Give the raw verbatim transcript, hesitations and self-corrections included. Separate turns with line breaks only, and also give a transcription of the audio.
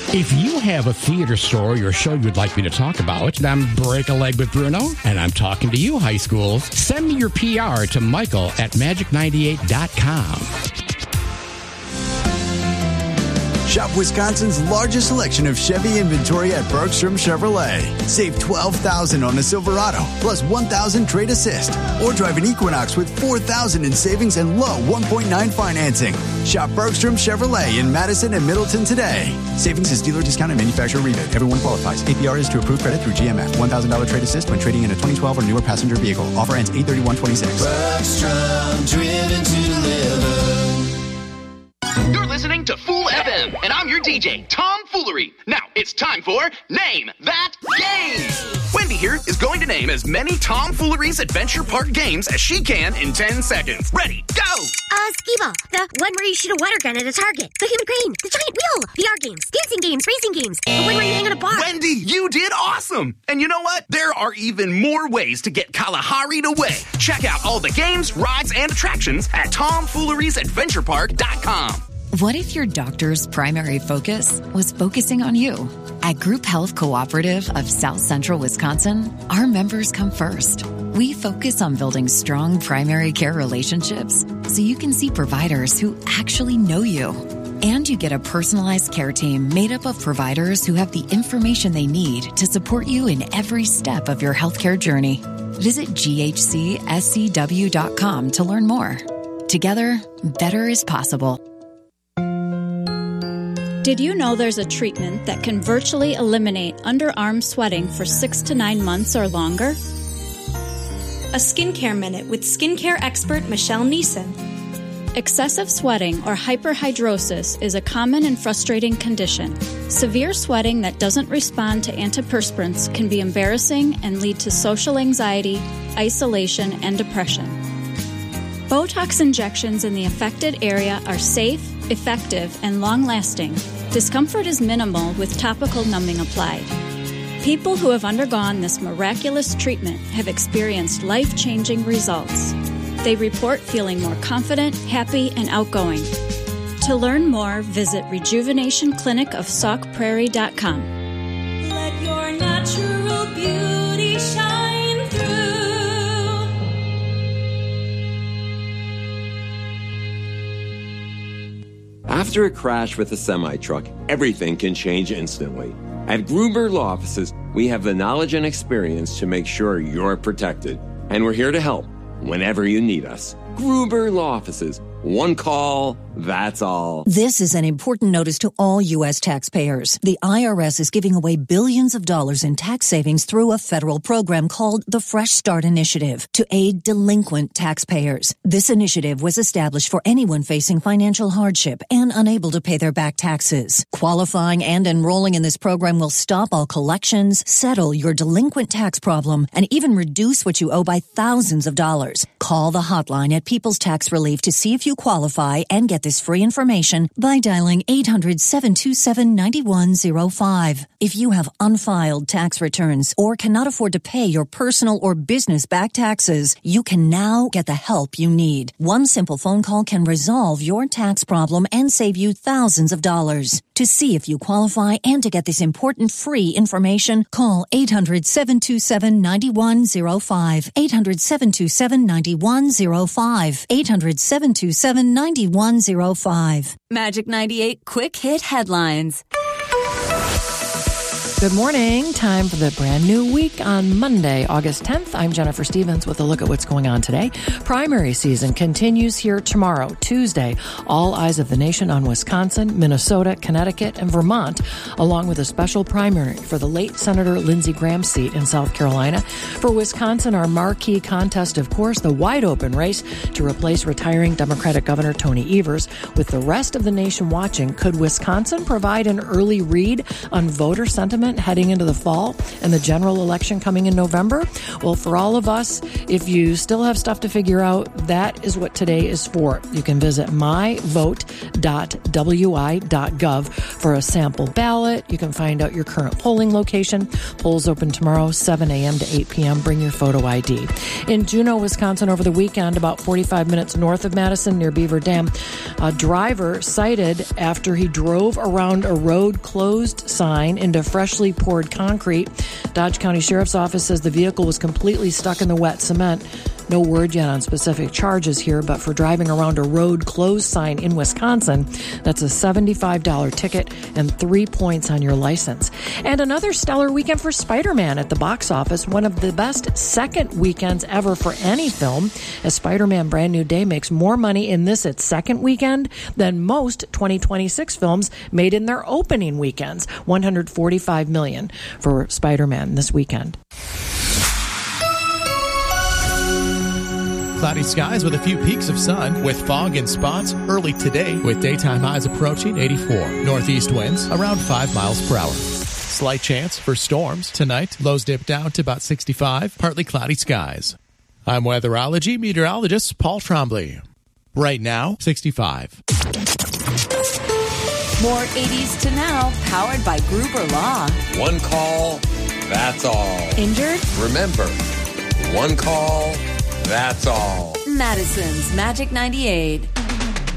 If you have a theater story or show you'd like me to talk about, I'm Break a Leg with Bruno, and I'm talking to you, high schools. Send me your P R to Michael at magic ninety-eight dot com.
Shop Wisconsin's largest selection of Chevy inventory at Bergstrom Chevrolet. Save twelve thousand dollars on a Silverado, plus one thousand dollars trade assist. Or drive an Equinox with four thousand dollars in savings and low one point nine financing. Shop Bergstrom Chevrolet in Madison and Middleton today. Savings is dealer discount and manufacturer rebate. Everyone qualifies. A P R is to approved credit through G M F. one thousand dollars trade assist when trading in a twenty twelve or newer passenger vehicle. Offer ends eight thirty-one twenty-six.
Bergstrom, driven to deliver.
You're listening to Fool F M, and I'm your D J, Tom Foolery. Now, it's time for Name That Game. Wendy here is going to name as many Tom Foolery's Adventure Park games as she can in ten seconds. Ready, go!
Uh, skee-ball. The one where you shoot a water gun at a target. The human crane. The giant wheel. The R games. Dancing games. Racing games. The one where you hang on a bar.
Wendy, you did awesome! And you know what? There are even more ways to get Kalahari'd away. Check out all the games, rides, and attractions at tom fooleries adventure park dot com.
What if your doctor's primary focus was focusing on you? At Group Health Cooperative of South Central Wisconsin, our members come first. We focus on building strong primary care relationships so you can see providers who actually know you. And you get a personalized care team made up of providers who have the information they need to support you in every step of your healthcare journey. Visit G H C S C W dot com to learn more. Together, better is possible.
Did you know there's a treatment that can virtually eliminate underarm sweating for six to nine months or longer?
A Skincare Minute with skincare expert Michelle Neeson.
Excessive sweating or hyperhidrosis is a common and frustrating condition. Severe sweating that doesn't respond to antiperspirants can be embarrassing and lead to social anxiety, isolation, and depression. Botox injections in the affected area are safe, effective, and long-lasting. Discomfort is minimal with topical numbing applied. People who have undergone this miraculous treatment have experienced life-changing results. They report feeling more confident, happy, and outgoing. To learn more, visit rejuvenation clinic of sauk prairie dot com.
Let your natural beauty shine through.
After a crash with a semi-truck, everything can change instantly. At Gruber Law Offices, we have the knowledge and experience to make sure you're protected. And we're here to help whenever you need us. Gruber Law Offices. One call, that's all.
This is an important notice to all U S taxpayers. The I R S is giving away billions of dollars in tax savings through a federal program called the Fresh Start Initiative to aid delinquent taxpayers. This initiative was established for anyone facing financial hardship and unable to pay their back taxes. Qualifying and enrolling in this program will stop all collections, settle your delinquent tax problem, and even reduce what you owe by thousands of dollars. Call the hotline at People's Tax Relief to see if you qualify and get this free information by dialing eight hundred, seven two seven, nine one zero five. If you have unfiled tax returns or cannot afford to pay your personal or business back taxes, you can now get the help you need. One simple phone call can resolve your tax problem and save you thousands of dollars. To see if you qualify and to get this important free information, call eight hundred, seven two seven, nine one zero five. eight hundred, seven two seven, nine one zero five. eight hundred, seven two seven, nine one zero five.
Magic ninety-eight Quick Hit Headlines.
Good morning. Time for the brand new week on Monday, August tenth. I'm Jennifer Stevens with a look at what's going on today. Primary season continues here tomorrow, Tuesday. All eyes of the nation on Wisconsin, Minnesota, Connecticut, and Vermont, along with a special primary for the late Senator Lindsey Graham seat in South Carolina. For Wisconsin, our marquee contest, of course, the wide-open race to replace retiring Democratic Governor Tony Evers. With the rest of the nation watching, could Wisconsin provide an early read on voter sentiment heading into the fall and the general election coming in November? Well, for all of us, if you still have stuff to figure out, that is what today is for. You can visit my vote dot w i dot gov for a sample ballot. You can find out your current polling location. Polls open tomorrow, seven a.m. to eight p.m. Bring your photo I D. In Juneau, Wisconsin, over the weekend, about forty-five minutes north of Madison near Beaver Dam, a driver cited after he drove around a road closed sign into freshly poured concrete. Dodge County Sheriff's Office says the vehicle was completely stuck in the wet cement. No word yet on specific charges here, but for driving around a road closed sign in Wisconsin, that's a seventy-five dollars ticket and three points on your license. And another stellar weekend for Spider-Man at the box office, one of the best second weekends ever for any film, as Spider-Man Brand New Day makes more money in this its second weekend than most twenty twenty-six films made in their opening weekends, one hundred forty-five million dollars for Spider-Man this weekend.
Cloudy skies with a few peaks of sun with fog in spots early today with daytime highs approaching eighty-four. Northeast winds around five miles per hour. Slight chance for storms tonight. Lows dip down to about sixty-five. Partly cloudy skies. I'm weatherology meteorologist Paul Trombley. Right now, sixty-five.
More eighties to now, powered by Gruber Law.
One call, that's all.
Injured?
Remember, one call, that's all.
Madison's Magic ninety-eight.